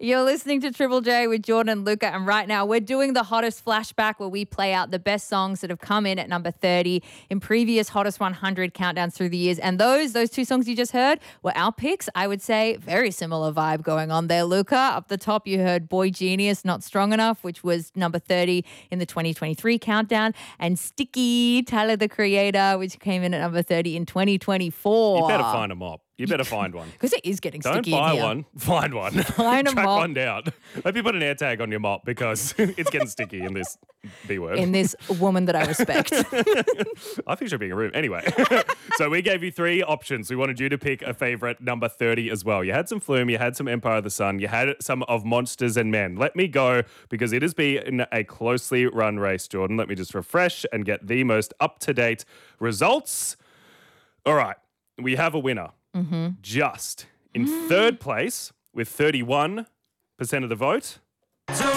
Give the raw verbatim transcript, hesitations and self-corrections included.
You're listening to Triple J with Jordan and Luca, and right now we're doing the hottest flashback where we play out the best songs that have come in at number thirty in previous hottest one hundred countdowns through the years. And those those two songs you just heard were our picks. I would say very similar vibe going on there, Luca. Up the top, you heard Boy Genius, Not Strong Enough, which was number thirty in the twenty twenty-three countdown, and Sticky, Tyler the Creator, which came in at number thirty in twenty twenty-four. You better find a mop. You better find one. Because it is getting Don't sticky buy in here. one, find one. Find a Track mop. one down. Hope you put an air tag on your mop because it's getting sticky in this B word. In this woman that I respect. I think she'll be in a room. Anyway, so we gave you three options. We wanted you to pick a favourite number thirty as well. You had some Flume, you had some Empire of the Sun, you had some of Monsters and Men. Let me go because it has been a closely run race, Jordan. Let me just refresh and get the most up-to-date results. All right, we have a winner. Mm-hmm. Just in third place with thirty-one percent of the vote.